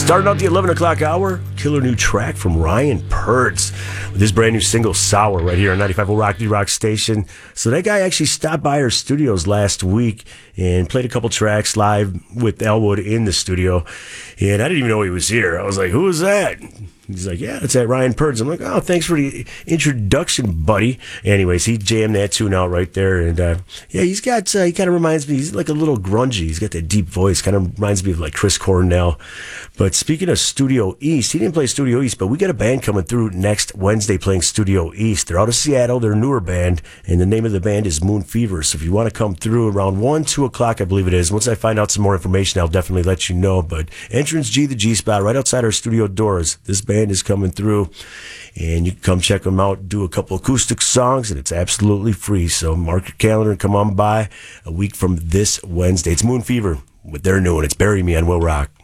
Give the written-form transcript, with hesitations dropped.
Starting out the 11 o'clock hour, killer new track from Ryan Purds with his brand new single, Sour, right here on 95.0 Rock the Rock Station. So that guy actually stopped by our studios last week and played a couple tracks live with Elwood in the studio. And I didn't even know he was here. I was like, who is that? He's like, yeah, it's that Ryan Purds. I'm like, oh, thanks for the introduction, buddy. Anyways, he jammed that tune out right there. And, yeah, he kind of reminds me, he's like a little grungy. He's got that deep voice. Kind of reminds me of like Chris Cornell. But speaking of Studio East, he didn't play Studio East, but we got a band coming through next Wednesday playing Studio East. They're out of Seattle. They're a newer band, and the name of the band is Moon Fever. So if you want to come through around 1, 2 o'clock, I believe it is. Once I find out some more information, I'll definitely let you know. But entrance G, the G-Spot, right outside our studio doors. This band is coming through, and you can come check them out, do a couple acoustic songs, and it's absolutely free. So mark your calendar and come on by a week from this Wednesday. It's Moon Fever with their new one. It's Bury Me on Will Rock.